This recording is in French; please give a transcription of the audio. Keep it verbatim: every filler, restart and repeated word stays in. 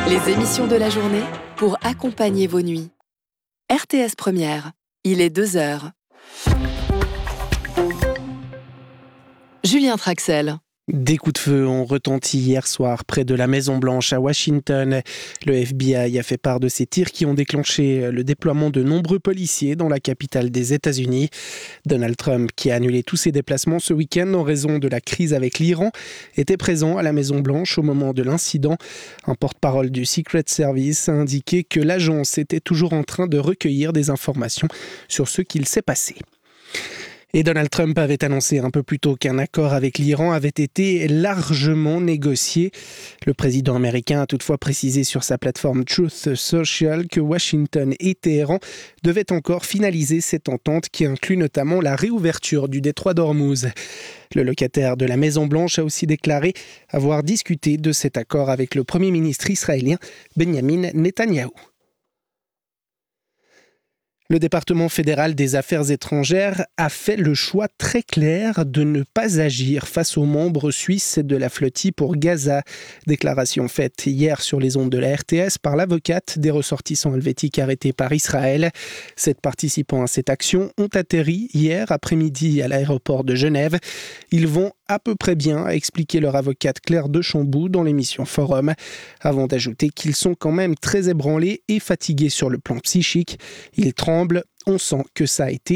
Les émissions de la journée pour accompagner vos nuits. R T S Première, il est deux heures. Julien Traxel. Des coups de feu ont retenti hier soir près de la Maison-Blanche à Washington. Le F B I a fait part de ces tirs qui ont déclenché le déploiement de nombreux policiers dans la capitale des États-Unis. Donald Trump, qui a annulé tous ses déplacements ce week-end en raison de la crise avec l'Iran, était présent à la Maison-Blanche au moment de l'incident. Un porte-parole du Secret Service a indiqué que l'agence était toujours en train de recueillir des informations sur ce qu'il s'est passé. Et Donald Trump avait annoncé un peu plus tôt qu'un accord avec l'Iran avait été largement négocié. Le président américain a toutefois précisé sur sa plateforme Truth Social que Washington et Téhéran devaient encore finaliser cette entente qui inclut notamment la réouverture du détroit d'Ormuz. Le locataire de la Maison-Blanche a aussi déclaré avoir discuté de cet accord avec le Premier ministre israélien Benjamin Netanyahou. Le département fédéral des affaires étrangères a fait le choix très clair de ne pas agir face aux membres suisses de la flottille pour Gaza. Déclaration faite hier sur les ondes de la R T S par l'avocate des ressortissants helvétiques arrêtés par Israël. Sept participants à cette action ont atterri hier après-midi à l'aéroport de Genève. Ils vont à peu près bien, a expliqué leur avocate Claire Dechamboux dans l'émission Forum, avant d'ajouter qu'ils sont quand même très ébranlés et fatigués sur le plan psychique. Ils tremblent, on sent que ça a été